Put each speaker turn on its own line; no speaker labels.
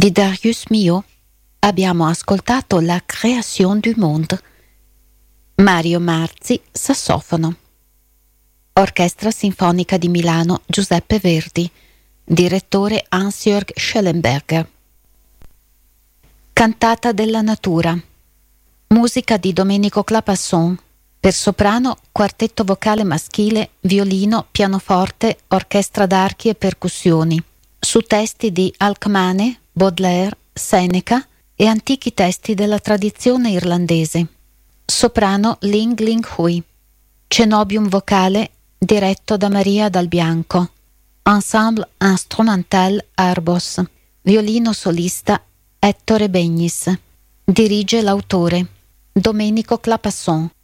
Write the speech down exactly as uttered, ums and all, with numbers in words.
Di Darius Milhaud abbiamo ascoltato La création du monde. Mario Marzi, sassofono. Orchestra Sinfonica di Milano Giuseppe Verdi, direttore Hans-Jörg Schellenberger. Cantata della natura. Musica di Domenico Clapasson. Per soprano, quartetto vocale maschile, violino, pianoforte, orchestra d'archi e percussioni. Su testi di Alcmane, Baudelaire, Seneca e antichi testi della tradizione irlandese. Soprano Ling Ling Hui. Cenobium vocale diretto da Maria Dal Bianco. Ensemble Instrumental Arbos. Violino solista Ettore Begnis. Dirige l'autore Domenico Clapasson.